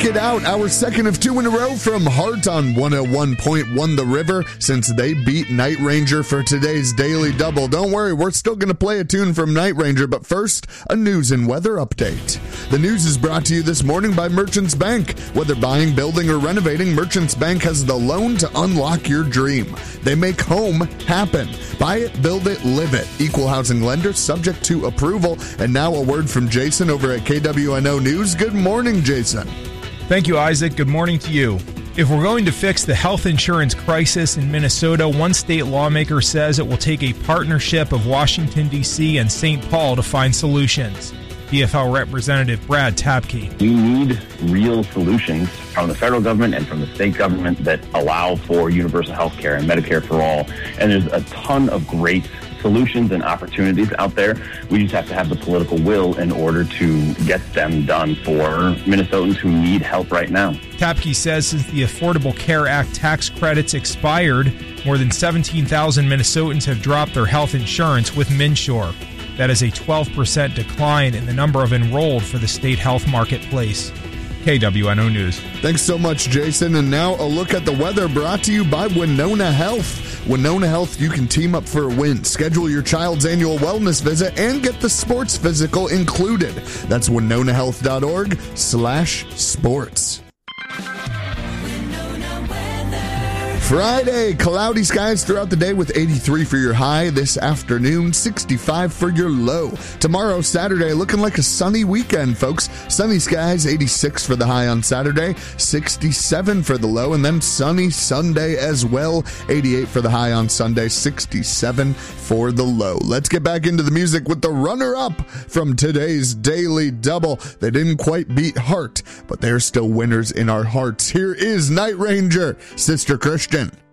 Check it out, our second of 2 in a row from Heart on 101.1 The River, since they beat Night Ranger for today's Daily Double. Don't worry, we're still going to play a tune from Night Ranger, but first, a news and weather update. The news is brought to you this morning by Merchants Bank. Whether buying, building, or renovating, Merchants Bank has the loan to unlock your dream. They make home happen. Buy it, build it, live it. Equal housing lender, subject to approval. And now a word from Jason over at KWNO News. Good morning, Jason. Thank you, Isaac. Good morning to you. If we're going to fix the health insurance crisis in Minnesota, one state lawmaker says it will take a partnership of Washington, D.C. and St. Paul to find solutions. DFL Representative Brad Tapke. We need real solutions from the federal government and from the state government that allow for universal health care and Medicare for all. And there's a ton of great solutions and opportunities out there. We just have to have the political will in order to get them done for Minnesotans who need help right now. Tapke says since the Affordable Care Act tax credits expired, more than 17,000 Minnesotans have dropped their health insurance with MNsure. That is a 12% decline in the number of enrolled for the state health marketplace. KWNO News. Thanks so much, Jason. And now a look at the weather brought to you by Winona Health. Winona Health, you can team up for a win. Schedule your child's annual wellness visit and get the sports physical included. That's winonahealth.org/sports. Friday, cloudy skies throughout the day with 83 for your high. This afternoon, 65 for your low. Tomorrow, Saturday, looking like a sunny weekend, folks. Sunny skies, 86 for the high on Saturday, 67 for the low, and then sunny Sunday as well. 88 for the high on Sunday, 67 for the low. Let's get back into the music with the runner-up from today's Daily Double. They didn't quite beat Heart, but they're still winners in our hearts. Here is Night Ranger, Sister Christian.